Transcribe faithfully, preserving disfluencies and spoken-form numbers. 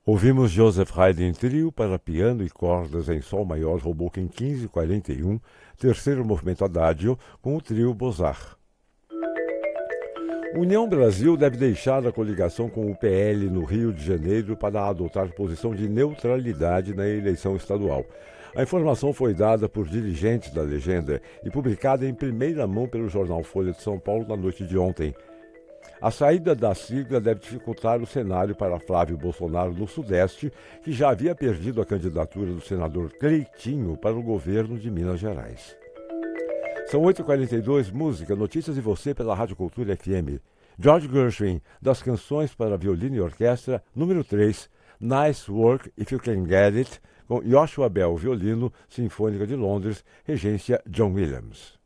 Ouvimos Joseph Haydn Trio para piano e cordas em sol maior Hoboken quinze quarenta e um, terceiro movimento Adagio, com o trio Bozar. União Brasil deve deixar a coligação com o P L no Rio de Janeiro para adotar posição de neutralidade na eleição estadual. A informação foi dada por dirigentes da legenda e publicada em primeira mão pelo jornal Folha de São Paulo na noite de ontem. A saída da sigla deve dificultar o cenário para Flávio Bolsonaro no Sudeste, que já havia perdido a candidatura do senador Cleitinho para o governo de Minas Gerais. São oito e quarenta e dois, música, notícias e você pela Rádio Cultura F M. George Gershwin, das canções para violino e orquestra, número três, Nice Work If You Can Get It, com Joshua Bell, violino, Sinfônica de Londres, regência John Williams.